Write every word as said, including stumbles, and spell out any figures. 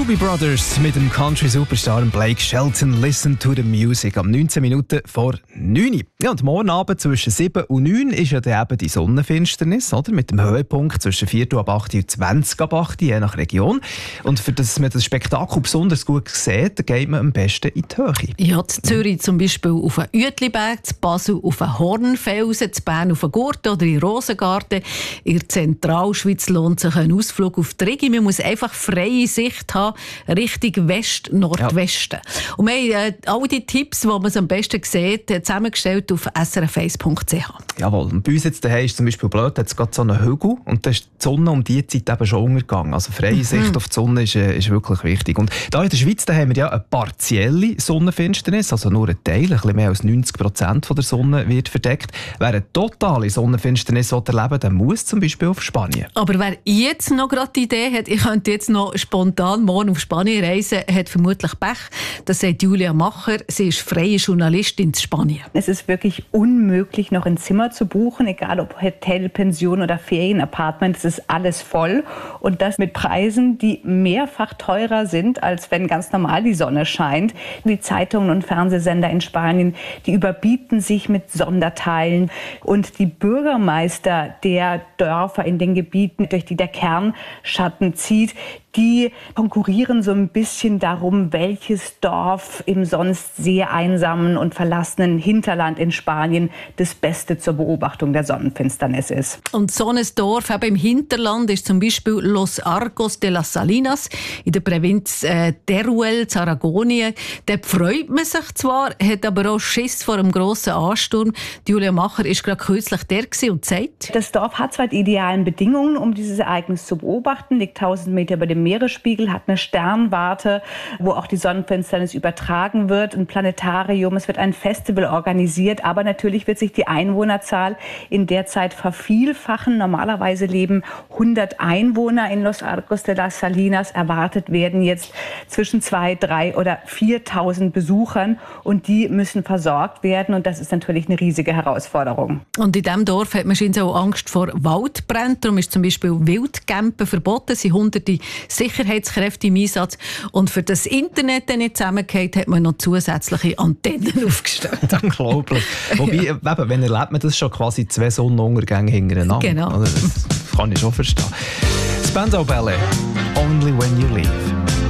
Doobie Brothers mit dem Country-Superstar Blake Shelton. Listen to the music. Am neunzehn Minuten vor neun. Ja, und morgen Abend zwischen sieben und neun ist ja dann eben die Sonnenfinsternis, oder? Mit dem Höhepunkt zwischen vier ab acht und zwanzig ab acht, je nach Region. Und für das man das Spektakel besonders gut sieht, geht man am besten in die Höhe. Ja, in Zürich zum Beispiel auf einen Uetliberg, in Basel auf einen Hornfelsen, in Bern auf einen Gurten oder in Rosengarten. In der Zentralschweiz lohnt sich ein Ausflug auf die Rigi. Man muss einfach freie Sicht haben, Richtung West-Nordwesten. Ja. Und wir haben äh, all die Tipps, die man am besten sieht, zusammengestellt auf s r f eins punkt c h. Jawohl. Und bei uns jetzt daheim ist zum Beispiel blöd, da hat es gerade so einen Hügel und da ist die Sonne um diese Zeit eben schon untergegangen. Also freie mhm. Sicht auf die Sonne ist, äh, ist wirklich wichtig. Und da in der Schweiz da haben wir ja eine partielle Sonnenfinsternis, also nur ein Teil, ein bisschen mehr als neunzig Prozent von der Sonne wird verdeckt. Wer eine totale Sonnenfinsternis erleben will, der muss zum Beispiel auf Spanien. Aber wer jetzt noch gerade die Idee hat, ich könnte jetzt noch spontan morgen auf Spanien reisen, hat vermutlich Pech. Das sagt Julia Macher. Sie ist freie Journalistin in Spanien. Es ist wirklich unmöglich, noch ein Zimmer zu buchen, egal ob Hotel, Pension oder Ferienapartment. Es ist alles voll. Und das mit Preisen, die mehrfach teurer sind, als wenn ganz normal die Sonne scheint. Die Zeitungen und Fernsehsender in Spanien, die überbieten sich mit Sonderteilen. Und die Bürgermeister der Dörfer in den Gebieten, durch die der Kernschatten zieht, die konkurrieren so ein bisschen darum, welches Dorf im sonst sehr einsamen und verlassenen Hinterland in Spanien das Beste zur Beobachtung der Sonnenfinsternis ist. Und so ein Dorf eben im Hinterland ist zum Beispiel Los Arcos de las Salinas in der Provinz äh, Teruel, Aragonien. Dort freut man sich zwar, hat aber auch Schiss vor einem grossen Ansturm. Julia Macher war gerade kürzlich der und sagt: Das Dorf hat zwar die idealen Bedingungen, um dieses Ereignis zu beobachten, liegt tausend Meter über dem Meeresspiegel, hat eine Sternwarte, wo auch die Sonnenfinsternis übertragen wird, ein Planetarium, es wird ein Festival organisiert, aber natürlich wird sich die Einwohnerzahl in der Zeit vervielfachen. Normalerweise leben hundert Einwohner in Los Arcos de las Salinas, erwartet werden jetzt zwischen zweitausend, dreitausend oder viertausend Besuchern und die müssen versorgt werden und das ist natürlich eine riesige Herausforderung. Und in diesem Dorf hat man scheinbar auch Angst vor Waldbränden, darum ist zum Beispiel Wildcampen verboten, es sind hunderte Sicherheitskräfte im Einsatz. Und für das Internet dann nicht zusammengeht, hat man noch zusätzliche Antennen aufgestellt. Unglaublich. Wobei, ja. eben, wenn erlebt man das schon quasi zwei Sonnenuntergänge hintereinander. Genau. Das kann ich schon verstehen. Spandau Ballet, Only When You Leave.